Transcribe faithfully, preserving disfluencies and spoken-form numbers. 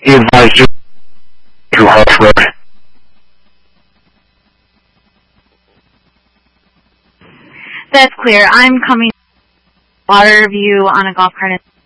He advised you through Harsh Road. That's clear. I'm coming to Waterview on a golf cart.